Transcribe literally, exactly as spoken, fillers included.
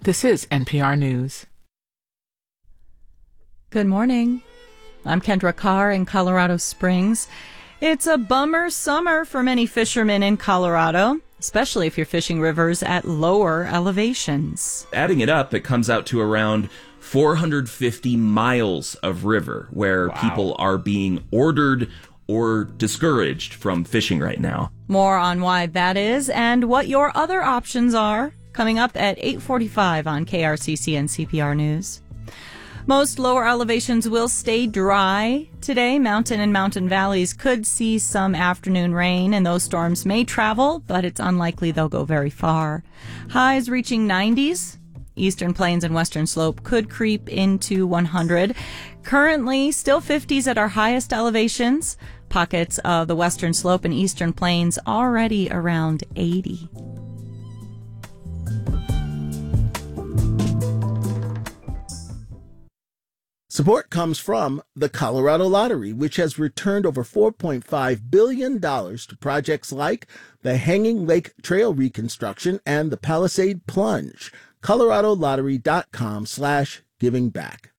This is N P R News. Good morning. I'm Kendra Carr in Colorado Springs. It's a bummer summer for many fishermen in Colorado, especially if you're fishing rivers at lower elevations. Adding it up, it comes out to around four hundred fifty miles of river where Wow. people are being ordered or discouraged from fishing right now. More on why that is and what your other options are coming up at eight forty-five on K R C C and C P R News. Most lower elevations will stay dry today. Mountain and mountain valleys could see some afternoon rain, and those storms may travel, but it's unlikely they'll go very far. Highs reaching nineties. Eastern Plains and Western Slope could creep into one hundred. Currently, still fifties at our highest elevations. Pockets of the Western Slope and Eastern Plains already around eighty. Support comes from the Colorado Lottery, which has returned over four point five billion dollars to projects like the Hanging Lake Trail reconstruction and the Palisade Plunge. ColoradoLottery.com slash giving back.